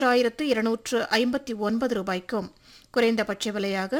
1259 ரூபாய்க்கும், குறைந்தபட்ச விலையாக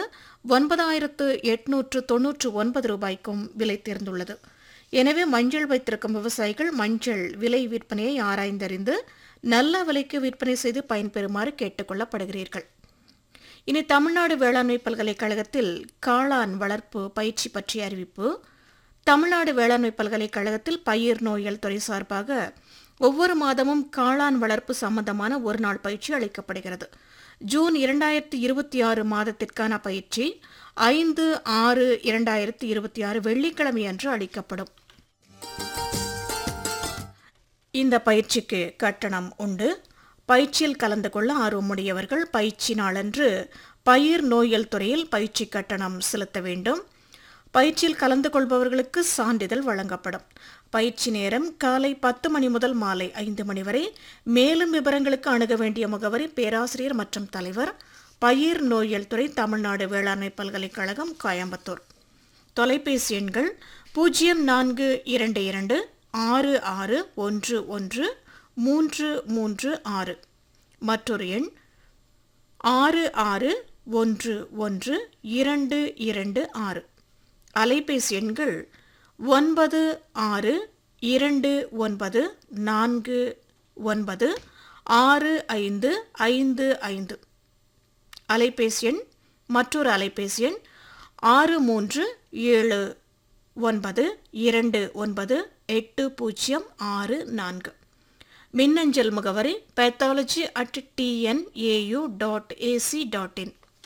9899 ரூபாய்க்கும் விலை தேர்ந்துள்ளது. எனவே மஞ்சள் வைத்திருக்கும் விவசாயிகள் மஞ்சள் விலை விற்பனையை ஆராய்ந்தறிந்து நல்ல விலைக்கு விற்பனை செய்து பயன்பெறுமாறு கேட்டுக் கொள்ளப்படுகிறீர்கள். இனி தமிழ்நாடு வேளாண்மை பல்கலைக்கழகத்தில் காளான் வளர்ப்பு பயிற்சி பற்றிய அறிவிப்பு. தமிழ்நாடு வேளாண்மை பல்கலைக்கழகத்தில் பயிர் நோயியல் துறை சார்பாக ஒவ்வொரு மாதமும் காளான் வளர்ப்பு சம்பந்தமான ஒரு நாள் பயிற்சி அளிக்கப்படுகிறது. ஜூன் 2026 மாதத்திற்கான பயிற்சி 5/6/2026 வெள்ளிக்கிழமை அன்று அளிக்கப்படும். இந்த பயிற்சிக்கு கட்டணம் உண்டு. பயிற்சியில் கலந்து கொள்ள ஆர்வமுடையவர்கள் பயிற்சி நாளன்று பயிர் நோயியல் துறையில் பயிற்சி கட்டணம் செலுத்த வேண்டும். பயிற்சியில் கலந்து கொள்பவர்களுக்கு சான்றிதழ் வழங்கப்படும். பயிற்சி நேரம் காலை 10 மணி முதல் மாலை 5 மணி வரை. மேலும் விவரங்களுக்கு அணுக வேண்டிய முகவரி பேராசிரியர் மற்றும் தலைவர், பயிர் நோயியல் துறை, தமிழ்நாடு வேளாண்மை பல்கலைக்கழகம், கோயம்புத்தூர். தொலைபேசி எண்கள் 0422 6611 336, மற்றொரு எண் 6611 226. அலைபேசி எண்கள் 9629496555. அலைபேசி எண் மற்றொரு அலைபேசி எண் 6379298064. மின்னஞ்சல் முகவரி pathology@tnau.ac.in.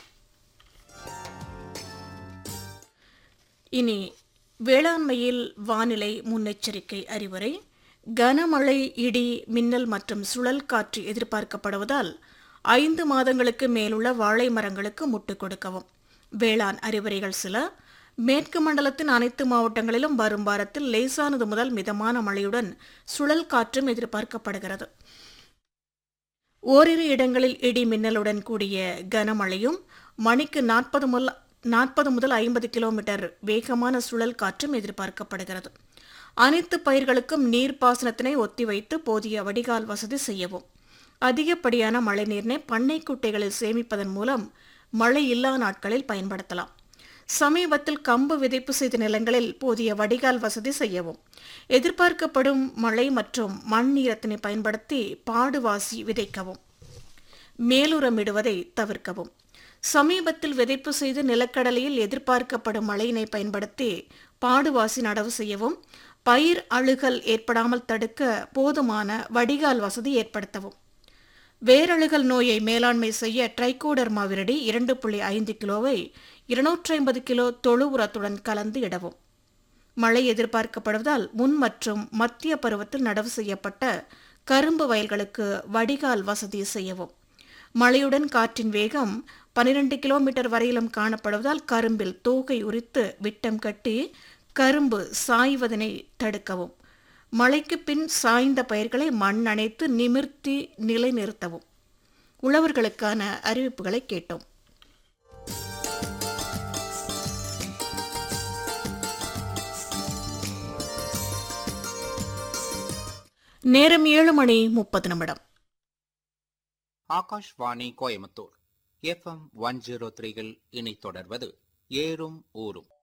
இனி வேளாண்மையில் வானிலை முன்னெச்சரிக்கை அறிவுரை. கனமழை, இடி, மின்னல் மற்றும் சுழல் காற்று எதிர்பார்க்கப்படுவதால் 5 மாதங்களுக்கு மேலுள்ள வாழை மரங்களுக்கு முட்டுக் கொடுக்கவும். வேளாண் அறிவுரைகள் சில. மேற்கு மண்டலத்தின் அனைத்து மாவட்டங்களிலும் வரும் வாரத்தில் லேசானது முதல் மிதமான மழையுடன் சுழல் காற்றும் எதிர்பார்க்கப்படுகிறது. ஓரிரு இடங்களில் இடி மின்னலுடன் கூடிய கனமழையும் மணிக்கு 40 முதல் 50 கிலோமீட்டர் வேகமான சுழல் காற்றும் எதிர்பார்க்கப்படுகிறது. அனைத்து பயிர்களுக்கும் நீர்ப்பாசனத்தினை ஒத்திவைத்து போதிய வடிகால் வசதி செய்யவும். அதிகப்படியான மழைநீரினை பண்ணை குட்டைகளில் சேமிப்பதன் மூலம் மழை இல்லா நாட்களில் பயன்படுத்தலாம். சமீபத்தில் கம்பு விதைப்பு செய்த நிலங்களில் போதிய வடிகால் வசதி செய்யவும். எதிர்பார்க்கப்படும் மழை மற்றும் மண் ஈரத்தினை பயன்படுத்தி பாடுவாசி விதைக்கவும். மேலுரமிடுவதை தவிர்க்கவும். சமீபத்தில் விதைப்பு செய்து நிலக்கடலையில் எதிர்பார்க்கப்படும் மழையினை பயன்படுத்தி பாடுவாசி நடவு செய்யவும். பயிர் அழுகல் ஏற்படாமல் தடுக்க போதுமான வடிகால் வசதி ஏற்படுத்தவும். வேரழுகல் நோயை மேலாண்மை செய்ய ட்ரைகோடர்மா விரடி 2.5 கிலோவை 250 கிலோ தொழு உரத்துடன் கலந்து இடவும். மழை எதிர்பார்க்கப்படுவதால் முன் மற்றும் மத்திய பருவத்தில் நடவு செய்யப்பட்ட கரும்பு வயல்களுக்கு வடிகால் வசதி செய்யவும். மழையுடன் காற்றின் வேகம் 12 கிலோமீட்டர் வரையிலும் காணப்படுவதால் கரும்பில் தோகை உரித்து விட்டம் கட்டி கரும்பு சாய்வதனை தடுக்கவும். மழைக்கு பின் சாய்ந்த பயிர்களை மண் அணைத்து நிமிர்த்தி நிலைநிறுத்தவும். உழவர்களுக்கான அறிவிப்புகளை கேட்டோம். நேரம் 7:30. ஆகாஷ்வாணி கோயம்புத்தூர் FM 103 இல் இனி தொடர்வது ஏறும் ஊரும்.